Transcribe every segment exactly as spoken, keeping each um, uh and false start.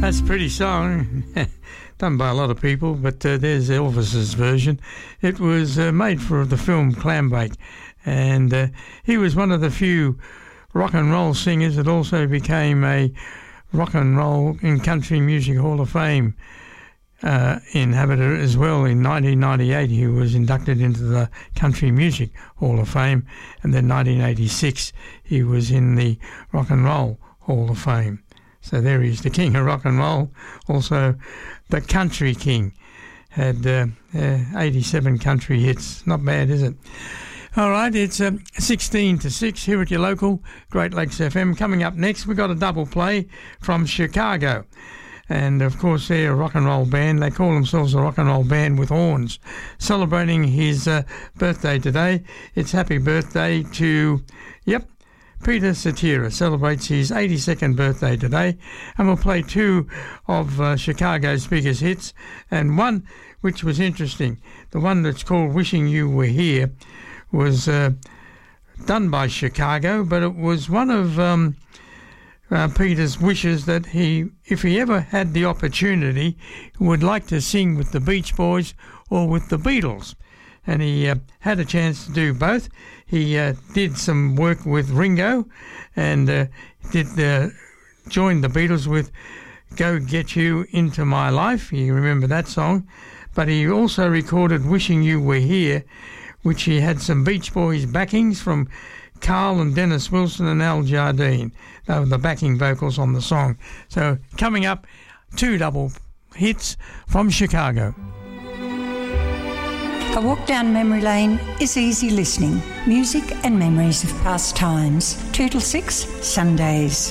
That's a pretty song, done by a lot of people, but uh, there's Elvis's version. It was uh, made for the film Clambake, and uh, he was one of the few rock and roll singers that also became a Rock and Roll in Country Music Hall of Fame uh, inhabitor as well. In nineteen ninety-eight, he was inducted into the Country Music Hall of Fame, and then nineteen eighty-six, he was in the Rock and Roll Hall of Fame. So there he is, the king of rock and roll, also the country king. Had uh, uh, eighty-seven country hits. Not bad, is it? All right, it's uh, sixteen to six here at your local Great Lakes F M. Coming up next, we've got a double play from Chicago. And, of course, they're a rock and roll band. They call themselves a rock and roll band with horns. Celebrating his uh, birthday today. It's happy birthday to, yep, Peter Cetera. Celebrates his eighty-second birthday today. And we'll play two of uh, Chicago's biggest hits. And one which was interesting, the one that's called Wishing You Were Here, was uh, done by Chicago, but it was one of um, uh, Peter's wishes that he, if he ever had the opportunity, would like to sing with the Beach Boys or with the Beatles. And he uh, had a chance to do both. He uh, did some work with Ringo and uh, did uh, joined the Beatles with Go Get You Into My Life. You remember that song. But he also recorded Wishing You Were Here, which he had some Beach Boys backings from Carl and Dennis Wilson and Al Jardine. They were the backing vocals on the song. So coming up, two double hits from Chicago. A walk down memory lane is easy listening. Music and memories of past times. Two till six, Sundays.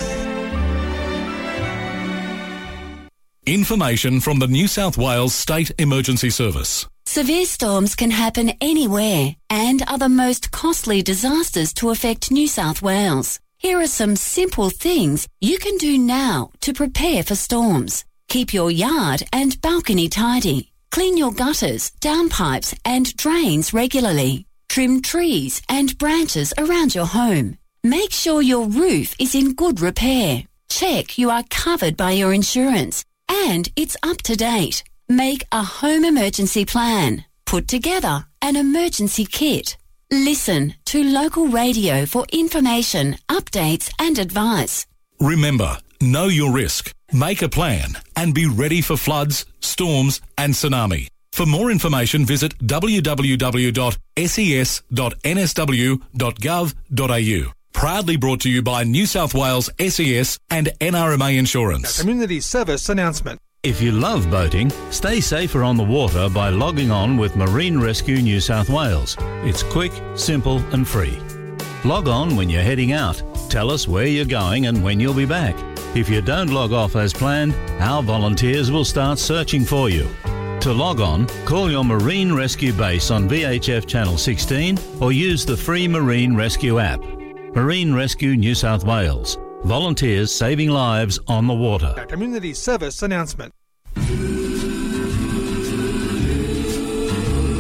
Information from the New South Wales State Emergency Service. Severe storms can happen anywhere and are the most costly disasters to affect New South Wales. Here are some simple things you can do now to prepare for storms. Keep your yard and balcony tidy. Clean your gutters, downpipes and drains regularly. Trim trees and branches around your home. Make sure your roof is in good repair. Check you are covered by your insurance and it's up to date. Make a home emergency plan. Put together an emergency kit. Listen to local radio for information, updates and advice. Remember, know your risk, make a plan and be ready for floods, storms and tsunami. For more information, visit w w w dot s e s dot n s w dot gov dot a u. Proudly brought to you by New South Wales S E S and N R M A Insurance. A community service announcement. If you love boating, stay safer on the water by logging on with Marine Rescue New South Wales. It's quick, simple and free. Log on when you're heading out. Tell us where you're going and when you'll be back. If you don't log off as planned, our volunteers will start searching for you. To log on, call your Marine Rescue base on V H F Channel sixteen or use the free Marine Rescue app. Marine Rescue New South Wales. Volunteers saving lives on the water. A community service announcement.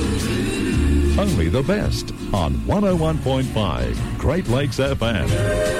Only the best on one oh one point five Great Lakes F M.